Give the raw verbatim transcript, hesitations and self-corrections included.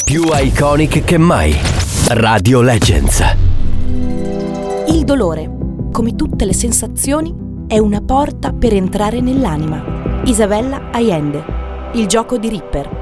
Più iconic che mai. Radio Legends. Il dolore, come tutte le sensazioni, è una porta per entrare nell'anima. Isabella Allende. Il gioco di Ripper.